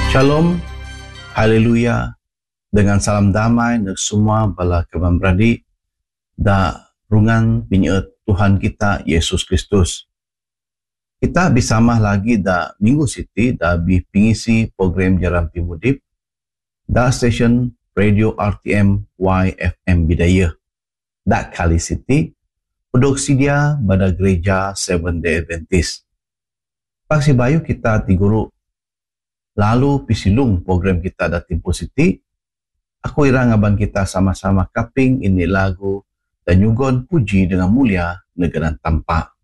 Shalom, haleluya, dengan salam damai untuk semua bala kawan beradik da rungan pinyeut Tuhan kita Yesus Kristus. Kita bersama lagi da Minggu Siti da pengisi program Jaran Pimudip da stesen Radio RTM YFM Bidayah. Da kali Siti produksi dia pada gereja Seventh Day Adventist. Paksi bayu kita tiguru lalu pisilung program kita da Tempo Siti. Aku irang abang kita sama-sama kaping ini lagu dan nyugon puji dengan mulia negara tampak.